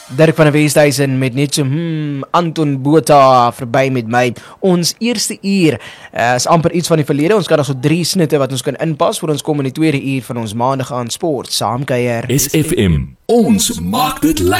Dirk van der Westhuizen met net so, Anton Botha verby met my. Ons eerste uur is amper iets van die verlede. Ons kan nog so 3 snitte wat ons kan inpas voor ons kom in die tweede uur van ons maandag aan sport. Saamkuier. SFM, ons maak dit lekker.